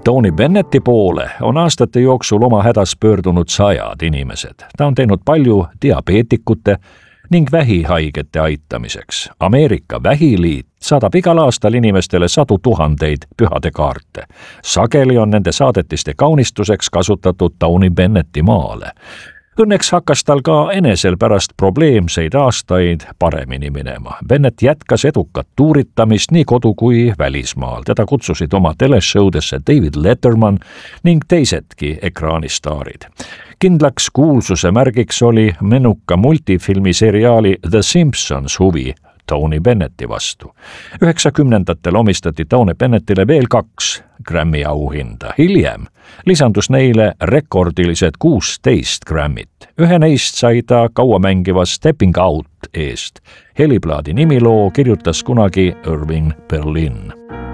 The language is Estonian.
Tony Bennetti poole on aastate jooksul oma hädas pöördunud sajad inimesed. Ta on teinud palju diabeetikute ning vähihaigete aitamiseks. Ameerika Vähiliit saadab igal aastal inimestele sadu tuhandeid pühadekaarte. Sageli on nende saadetiste kaunistuseks kasutatud Tony Bennetti maale. Õnneks hakkas tal ka enesel pärast probleemseid aastaid paremini minema. Bennett jätkas edukat tuuritamist nii kodu kui välismaal. Teda kutsusid oma teleshowdesse David Letterman ning teisedki ekraanistaarid. Kindlaks kuulsuse märgiks oli menuka multifilmiseriaali The Simpsons huvi Tony Bennetti vastu. 90-ndatel omistati Tony Bennettile veel 2 Grammy auhinda. Hiljem lisandus neile rekordilised 16 Grammyt. Ühe neist sai ta kauamängiva Stepping Out eest. Heliplaadi nimiloo kirjutas kunagi Irving Berlin.